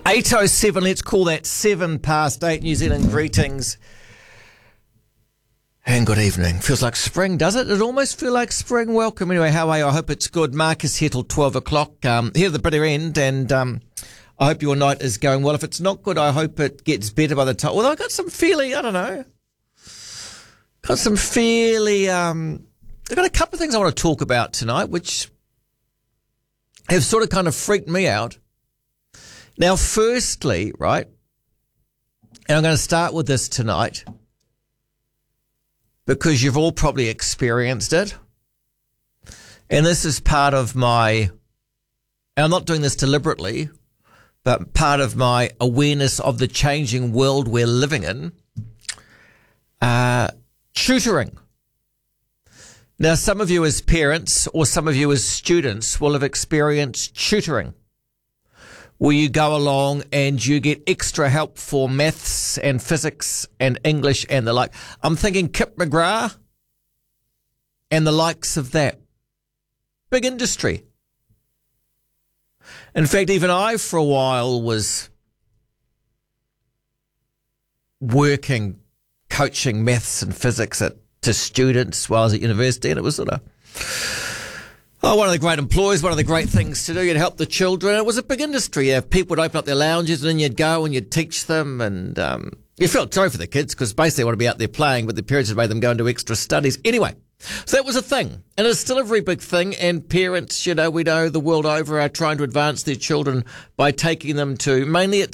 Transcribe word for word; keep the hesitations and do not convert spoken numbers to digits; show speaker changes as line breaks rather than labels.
eight oh seven, let's call that seven past eight. New Zealand greetings. And good evening. Feels like spring, does it? It almost feels like spring. Welcome. Anyway, how are you? I hope it's good. Marcus here till twelve o'clock. Um, here at the bitter end, and um, I hope your night is going well. If it's not good, I hope it gets better by the time. Although I got some fairly, I don't know, got some fairly, um, I've got a couple of things I want to talk about tonight, which have sort of kind of freaked me out. Now, firstly, right, and I'm going to start with this tonight, because you've all probably experienced it. And this is part of my, and I'm not doing this deliberately, but part of my awareness of the changing world we're living in, uh, tutoring. Now, some of you as parents or some of you as students will have experienced tutoring, where you go along and you get extra help for maths and physics and English and the like. I'm thinking Kip McGrath and the likes of that. Big industry. In fact, even I, for a while, was working, coaching maths and physics at, to students while I was at university, and it was sort of... Oh, one of the great employees, one of the great things to do, you'd help the children. It was a big industry. Yeah, people would open up their lounges and then you'd go and you'd teach them, and um, you felt sorry for the kids because basically they want to be out there playing, but the parents had made them go and do extra studies. Anyway, so that was a thing, and it's still a very big thing, and parents, you know, we know the world over are trying to advance their children by taking them to, mainly at